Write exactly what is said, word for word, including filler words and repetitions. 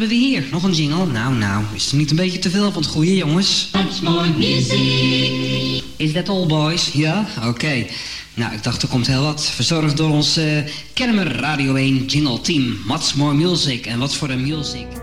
hebben we hier? Nog een jingle? Nou, nou, is er niet een beetje te veel van het goede, jongens? Much more music. Is that all, boys? Ja? Oké. Okay. Nou, ik dacht er komt heel wat. Verzorgd door ons uh, Kennemer Radio één jingle team. Much more music. En wat voor een music.